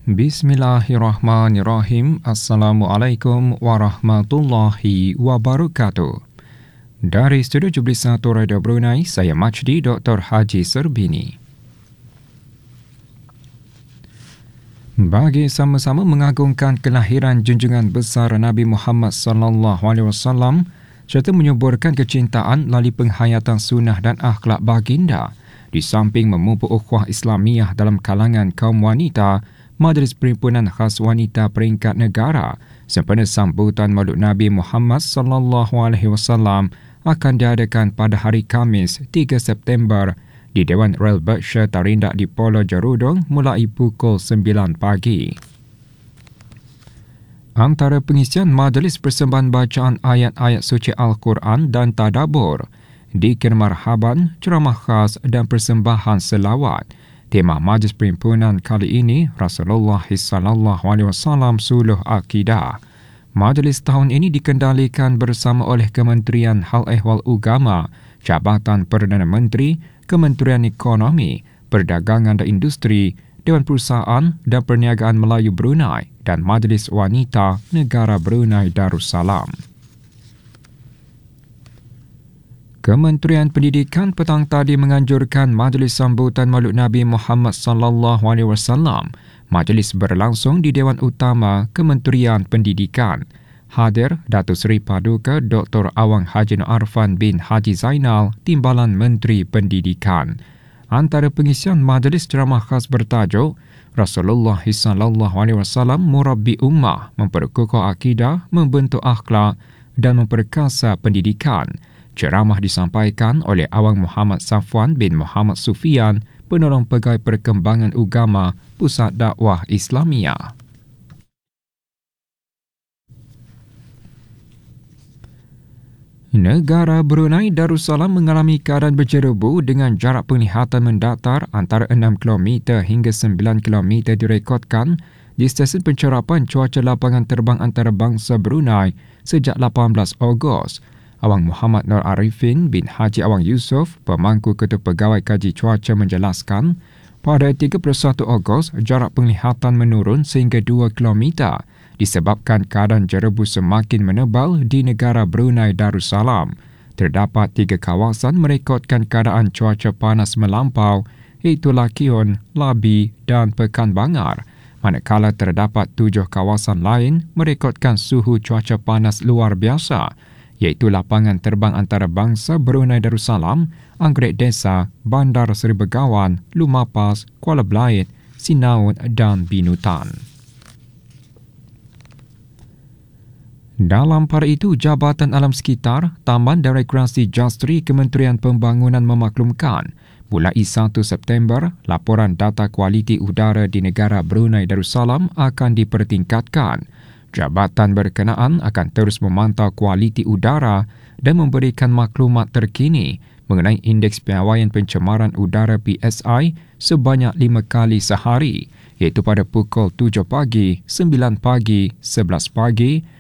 Bismillahirrahmanirrahim. Assalamualaikum warahmatullahi wabarakatuh. Dari Studio Jubli 1 Radio Brunei, saya Majdi Dr. Haji Serbini. Bagi sama-sama mengagungkan kelahiran junjungan besar Nabi Muhammad SAW serta menyuburkan kecintaan melalui penghayatan sunnah dan akhlak baginda, di samping memupuk ukhuwah Islamiyah dalam kalangan kaum wanita, Majlis Perhimpunan Khas Wanita Peringkat Negara sempena sambutan Maulid Nabi Muhammad SAW akan diadakan pada hari Khamis 3 September di Dewan Royal Berkshire Tarindak di Pulau Jerudong mulai pukul 9 pagi. Antara pengisian majlis persembahan bacaan ayat-ayat suci Al-Quran dan tadabbur, dikir marhaban, ceramah khas dan persembahan selawat. Tema Majlis Perhimpunan kali ini, Rasulullah SAW Suluh Akidah. Majlis tahun ini dikendalikan bersama oleh Kementerian Hal Ehwal Ugama, Jabatan Perdana Menteri, Kementerian Ekonomi, Perdagangan dan Industri, Dewan Perusahaan dan Perniagaan Melayu Brunei dan Majlis Wanita Negara Brunei Darussalam. Kementerian Pendidikan petang tadi menganjurkan majlis sambutan Maulid Nabi Muhammad SAW. Majlis berlangsung di Dewan Utama Kementerian Pendidikan. Hadir Datuk Seri Paduka Dr. Awang Haji Nur Arfan bin Haji Zainal, Timbalan Menteri Pendidikan. Antara pengisian majlis ceramah khas bertajuk Rasulullah SAW Murabbi Ummah, memperkukuh akidah, membentuk akhlak dan memperkasa pendidikan. Ceramah disampaikan oleh Awang Muhammad Safwan bin Muhammad Sufian, Penolong Pegawai Perkembangan Ugama Pusat Dakwah Islamiyah. Negara Brunei Darussalam mengalami keadaan berjerebu dengan jarak penglihatan mendatar antara 6 km hingga 9 km direkodkan di stesen pencerapan cuaca lapangan terbang antarabangsa Brunei sejak 18 Ogos. Awang Muhammad Nur Arifin bin Haji Awang Yusof, Pemangku Ketua Pegawai Kaji Cuaca menjelaskan, pada 31 Ogos, jarak penglihatan menurun sehingga 2 km disebabkan keadaan jerebu semakin menebal di negara Brunei Darussalam. Terdapat 3 kawasan merekodkan keadaan cuaca panas melampau, iaitu Lakiun, Labi dan Pekan Bangar, manakala terdapat 7 kawasan lain merekodkan suhu cuaca panas luar biasa, iaitu Lapangan Terbang Antarabangsa Brunei Darussalam, Anggrek Desa, Bandar Seri Begawan, Lumapas, Kuala Belait, Sinaut dan Binutan. Dalam pada itu, Jabatan Alam Sekitar, Taman dan Rekreasi Jastri Kementerian Pembangunan memaklumkan, mulai 1 September, laporan data kualiti udara di negara Brunei Darussalam akan dipertingkatkan. Jabatan berkenaan akan terus memantau kualiti udara dan memberikan maklumat terkini mengenai indeks piawaian pencemaran udara PSI sebanyak 5 kali sehari, iaitu pada pukul 7 pagi, 9 pagi, 11 pagi,